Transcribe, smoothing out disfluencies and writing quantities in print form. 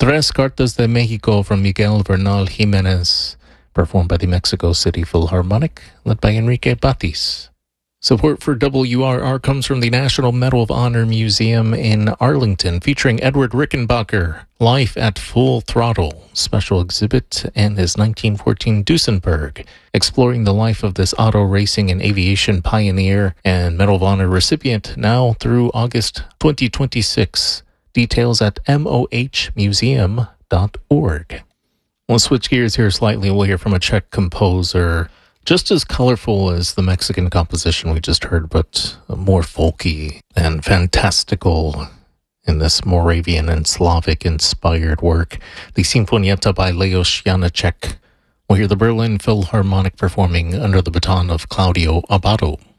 Tres Cartas de Mexico from Miguel Bernal Jimenez, performed by the Mexico City Philharmonic, led by Enrique Batis. Support for WRR comes from the National Medal of Honor Museum in Arlington, featuring Edward Rickenbacker, Life at Full Throttle, special exhibit, and his 1914 Duesenberg, exploring the life of this auto racing and aviation pioneer and Medal of Honor recipient now through August 2026. Details at mohmuseum.org. We'll switch gears here slightly. We'll hear from a Czech composer, just as colorful as the Mexican composition we just heard, but more folky and fantastical in this Moravian and Slavic-inspired work, the Sinfonietta by Leos Janáček. We'll hear the Berlin Philharmonic performing under the baton of Claudio Abbado.